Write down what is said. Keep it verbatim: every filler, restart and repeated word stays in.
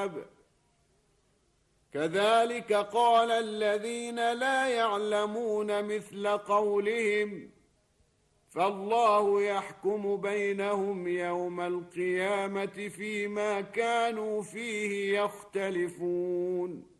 الكتاب كذلك قال الذين لا يعلمون مثل قولهم فالله يحكم بينهم يوم القيامة فيما كانوا فيه يختلفون